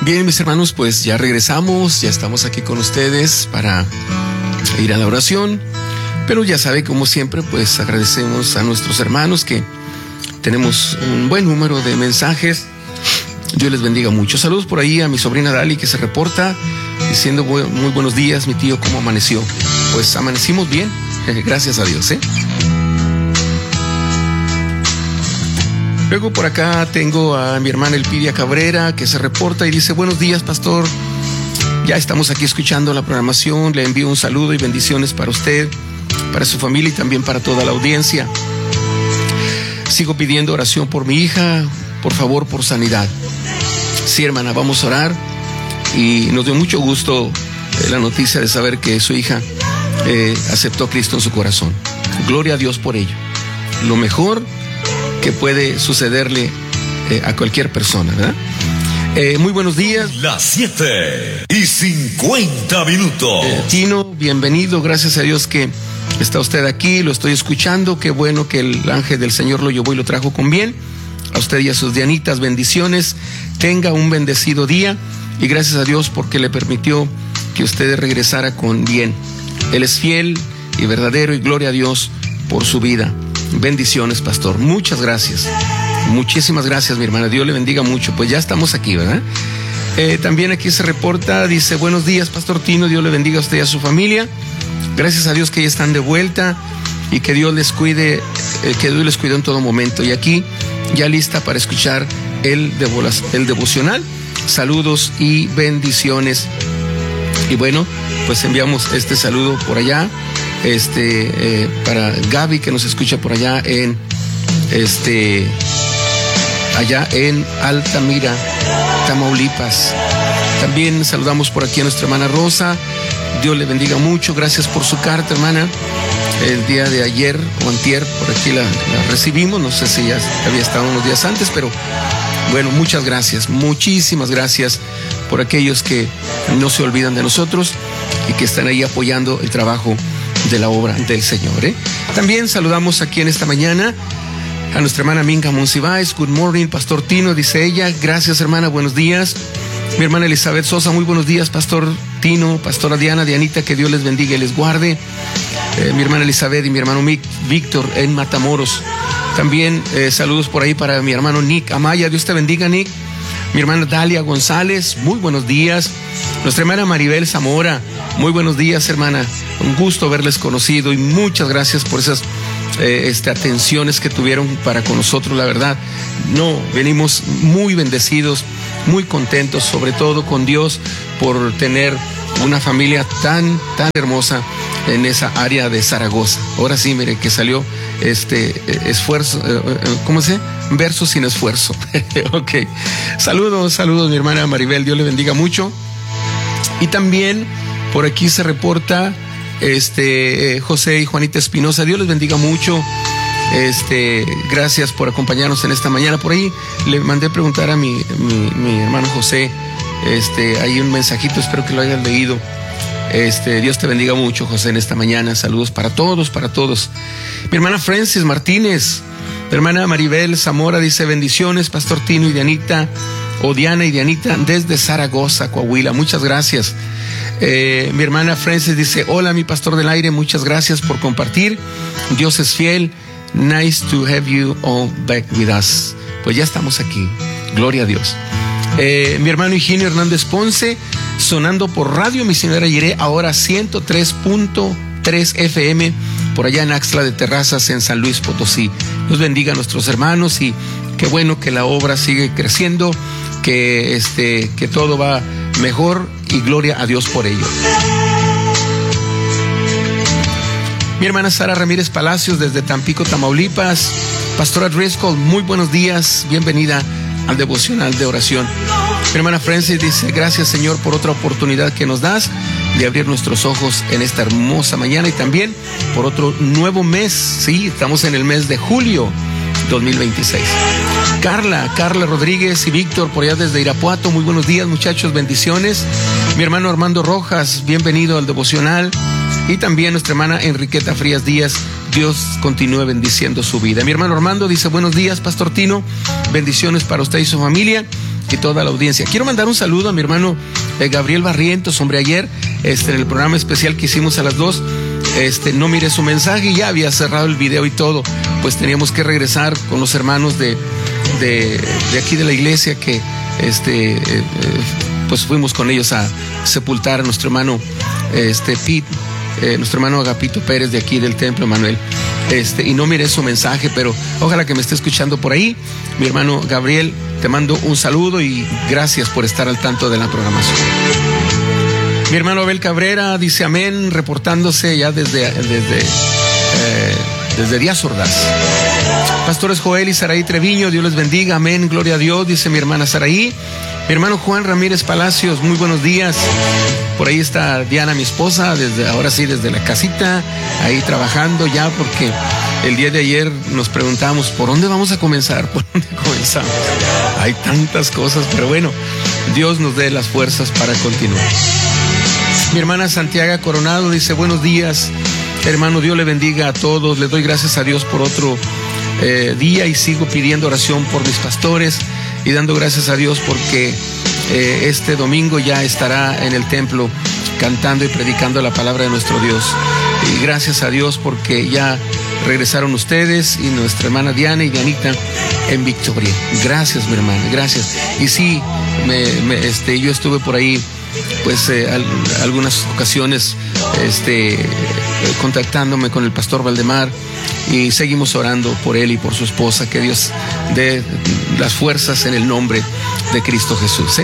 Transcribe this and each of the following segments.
Bien, mis hermanos, pues ya regresamos, ya estamos aquí con ustedes para ir a la oración. Pero ya sabe, como siempre, pues agradecemos a nuestros hermanos que tenemos un buen número de mensajes. Dios les bendiga mucho. Saludos por ahí a mi sobrina Dali, que se reporta diciendo muy buenos días, mi tío, ¿cómo amaneció? Pues amanecimos bien, gracias a Dios, ¿eh? Luego por acá tengo a mi hermana Elpidia Cabrera, que se reporta y dice: buenos días, pastor. Ya estamos aquí escuchando la programación. Le envío un saludo y bendiciones para usted, para su familia y también para toda la audiencia. Sigo pidiendo oración por mi hija, por favor, por sanidad. Sí, hermana, vamos a orar. Y nos dio mucho gusto la noticia de saber que su hija aceptó a Cristo en su corazón. Gloria a Dios por ello. Lo mejor que puede sucederle a cualquier persona, ¿verdad? Muy buenos días. Las 7:50. Tino, bienvenido. Gracias a Dios que está usted aquí. Lo estoy escuchando. Qué bueno que el ángel del Señor lo llevó y lo trajo con bien. A usted y a sus Dianitas, bendiciones. Tenga un bendecido día. Y gracias a Dios porque le permitió que usted regresara con bien. Él es fiel y verdadero, y gloria a Dios por su vida. Bendiciones, pastor. Muchas gracias. Muchísimas gracias, mi hermana. Dios le bendiga mucho. Pues ya estamos aquí, ¿verdad? También aquí se reporta, dice: buenos días, pastor Tino. Dios le bendiga a usted y a su familia. Gracias a Dios que ya están de vuelta y que Dios les cuide, que Dios les cuide en todo momento. Y aquí ya lista para escuchar el devocional. Saludos y bendiciones. Y bueno, pues enviamos este saludo por allá. Para Gaby, que nos escucha por allá en Altamira, Tamaulipas. También saludamos por aquí a nuestra hermana Rosa. Dios le bendiga mucho. Gracias por su carta, hermana. El día de ayer o antier por aquí la recibimos. No sé si ya había estado unos días antes, pero bueno, muchas gracias. Muchísimas gracias por aquellos que no se olvidan de nosotros y que están ahí apoyando el trabajo de la obra del Señor, ¿eh? También saludamos aquí en esta mañana a nuestra hermana Minga Monsiváis. Good morning, pastor Tino, dice ella. Gracias, hermana, buenos días. Mi hermana Elizabeth Sosa, muy buenos días, pastor Tino, pastora Diana, Dianita, que Dios les bendiga y les guarde. Mi hermana Elizabeth y mi hermano Víctor en Matamoros. También saludos por ahí para mi hermano Nick Amaya. Dios te bendiga, Nick. Mi hermana Dalia González, muy buenos días. Nuestra hermana Maribel Zamora, muy buenos días, hermana. Un gusto haberles conocido y muchas gracias por esas atenciones que tuvieron para con nosotros. La verdad, venimos muy bendecidos, muy contentos, sobre todo con Dios, por tener una familia tan hermosa en esa área de Zaragoza. Ahora sí, mire que salió esfuerzo, ¿cómo se dice? Verso sin esfuerzo. Ok. Saludos, mi hermana Maribel, Dios le bendiga mucho. Y también por aquí se reporta José y Juanita Espinosa. Dios les bendiga mucho. Gracias por acompañarnos en esta mañana. Por ahí le mandé preguntar a mi hermano José, hay un mensajito, espero que lo hayan leído. Dios te bendiga mucho, José, en esta mañana. Saludos para todos. Mi hermana Francis Martínez, mi hermana Maribel Zamora dice: bendiciones, pastor Tino y Dianita, o Diana y Dianita, desde Zaragoza, Coahuila. Muchas gracias. Mi hermana Francis dice: hola, mi pastor del aire, muchas gracias por compartir. Dios es fiel. Nice to have you all back with us. Pues ya estamos aquí. Gloria a Dios. Mi hermano Higinio Hernández Ponce, sonando por Radio Misionera Jireh, ahora 103.3 FM, por allá en Axtla de Terrazas, en San Luis Potosí. Dios bendiga a nuestros hermanos y qué bueno que la obra sigue creciendo, que todo va mejor, y gloria a Dios por ello. Mi hermana Sara Ramírez Palacios, desde Tampico, Tamaulipas. Pastora Driscoll, muy buenos días, bienvenida al devocional de oración. Mi hermana Francis dice: gracias, Señor, por otra oportunidad que nos das de abrir nuestros ojos en esta hermosa mañana, y también por otro nuevo mes. Sí, estamos en el mes de julio 2026. Carla Rodríguez y Víctor, por allá desde Irapuato, muy buenos días, muchachos, bendiciones. Mi hermano Armando Rojas, bienvenido al devocional. Y también nuestra hermana Enriqueta Frías Díaz, Dios continúe bendiciendo su vida. Mi hermano Armando dice: buenos días, pastor Tino, bendiciones para usted y su familia. y toda la audiencia. Quiero mandar un saludo a mi hermano Gabriel Barrientos. Hombre, ayer en el programa especial que hicimos a las 2, no miré su mensaje y ya había cerrado el video y todo. Pues teníamos que regresar con los hermanos de aquí de la iglesia que pues fuimos con ellos a sepultar a nuestro hermano Pete, nuestro hermano Agapito Pérez de aquí del templo Emanuel. Y no miré su mensaje, pero ojalá que me esté escuchando por ahí. Mi hermano Gabriel, te mando un saludo y gracias por estar al tanto de la programación. Mi hermano Abel Cabrera dice amén, reportándose ya desde Díaz Ordaz. Pastores Joel y Saraí Treviño, Dios les bendiga, amén, gloria a Dios, dice mi hermana Saraí. Mi hermano Juan Ramírez Palacios, muy buenos días. Por ahí está Diana, mi esposa, desde la casita, ahí trabajando ya, porque el día de ayer nos preguntamos, ¿por dónde vamos a comenzar? ¿Por dónde comenzamos? Hay tantas cosas, pero bueno, Dios nos dé las fuerzas para continuar. Mi hermana Santiago Coronado dice, buenos días, hermano, Dios le bendiga a todos, le doy gracias a Dios por otro día y sigo pidiendo oración por mis pastores y dando gracias a Dios porque este domingo ya estará en el templo cantando y predicando la palabra de nuestro Dios. Y gracias a Dios porque ya regresaron ustedes y nuestra hermana Diana y Dianita en victoria. Gracias, mi hermana, gracias. Y sí, yo estuve por ahí pues algunas ocasiones contactándome con el pastor Valdemar y seguimos orando por él y por su esposa, que Dios dé las fuerzas en el nombre de Cristo Jesús.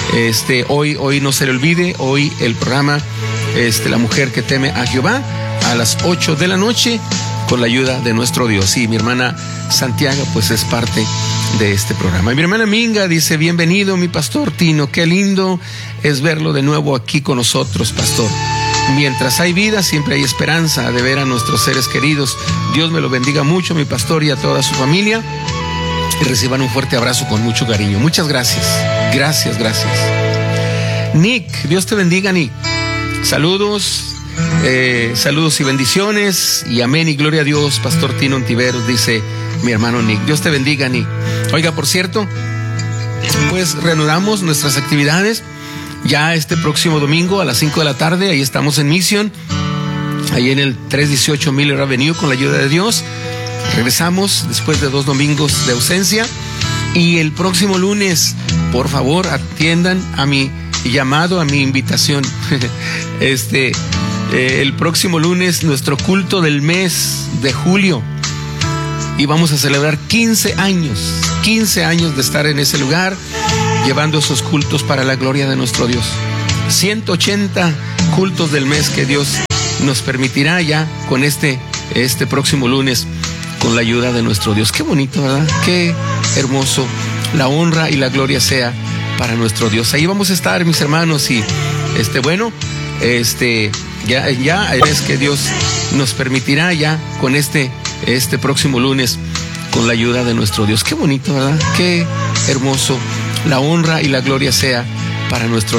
Hoy no se le olvide, hoy el programa La Mujer que Teme a Jehová a las 8 de la noche con la ayuda de nuestro Dios. Y mi hermana Santiago pues es parte de este programa. Y mi hermana Minga dice, bienvenido mi pastor Tino, qué lindo es verlo de nuevo aquí con nosotros, pastor. Mientras hay vida, siempre hay esperanza de ver a nuestros seres queridos. Dios me lo bendiga mucho, mi pastor, y a toda su familia. Y reciban un fuerte abrazo con mucho cariño. Muchas gracias. Gracias. Nick, Dios te bendiga, Nick. Saludos y bendiciones. Y amén y gloria a Dios, pastor Tino Ontiveros, dice mi hermano Nick. Dios te bendiga, Nick. Oiga, por cierto, pues reanudamos nuestras actividades. Ya este próximo domingo a las 5 de la tarde, ahí estamos en Mission, ahí en el 318 Miller Avenue, con la ayuda de Dios. Regresamos después de 2 domingos de ausencia. Y el próximo lunes, por favor, atiendan a mi llamado, a mi invitación. El próximo lunes, nuestro culto del mes de julio. Y vamos a celebrar 15 años de estar en ese lugar, llevando esos cultos para la gloria de nuestro Dios. 180 cultos del mes que Dios nos permitirá ya con este próximo lunes, con la ayuda de nuestro Dios. Qué bonito, ¿verdad? Qué hermoso. La honra y la gloria sea para nuestro Dios. Ahí vamos a estar, mis hermanos, y ya es que Dios nos permitirá ya con este próximo lunes, con la ayuda de nuestro Dios. Qué bonito, ¿verdad? Qué hermoso. La honra y la gloria sea para nuestro